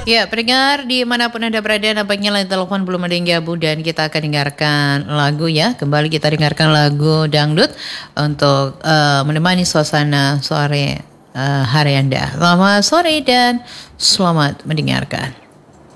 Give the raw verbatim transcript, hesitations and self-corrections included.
Ya, pendengar dimanapun Anda berada, nampaknya line telepon belum ada yang gabung dan kita akan dengarkan lagu ya. Kembali kita dengarkan lagu dangdut untuk uh, menemani suasana sore uh, hari Anda. Selamat sore dan selamat mendengarkan.